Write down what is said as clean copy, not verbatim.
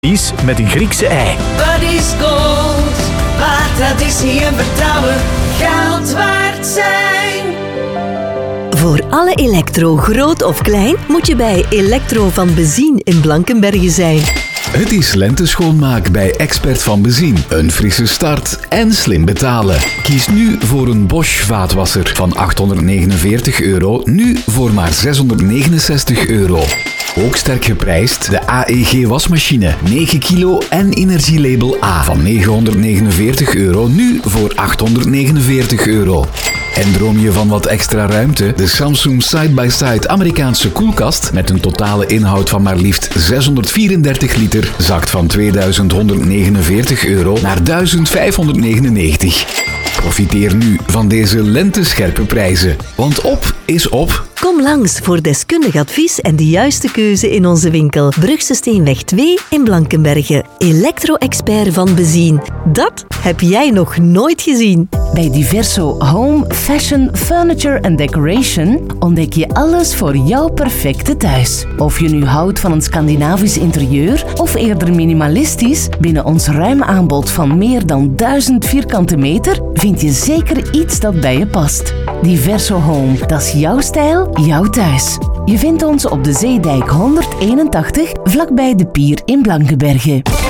is met een Griekse ei. Wat is gold? Waar traditie en vertrouwen geld waard zijn. Voor alle elektro, groot of klein, moet je bij Elektro van Bezien in Blankenberge zijn. Het is lenteschoonmaak bij Expert van Bezien. Een frisse start en slim betalen. Kies nu voor een Bosch vaatwasser van €849, nu voor maar €669. Ook sterk geprijsd de AEG wasmachine, 9 kilo en energielabel A van €949, nu voor €849. En droom je van wat extra ruimte? De Samsung Side-by-Side Amerikaanse koelkast met een totale inhoud van maar liefst 634 liter zakt van €2149 naar €1599. Profiteer nu van deze lentescherpe prijzen, want op is op. Kom langs voor deskundig advies en de juiste keuze in onze winkel. Brugse Steenweg 2 in Blankenberge. Elektro-expert van Bezien. Dat heb jij nog nooit gezien. Bij Diverso Home, Fashion, Furniture and Decoration ontdek je alles voor jouw perfecte thuis. Of je nu houdt van een Scandinavisch interieur of eerder minimalistisch, binnen ons ruim aanbod van meer dan 1000 vierkante meter vind je zeker iets dat bij je past. Diverso Home, dat is jouw stijl, jouw thuis. Je vindt ons op de Zeedijk 181, vlakbij de Pier in Blankenberge.